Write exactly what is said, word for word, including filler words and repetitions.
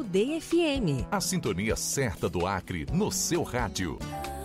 D F M. A sintonia certa do Acre no seu rádio.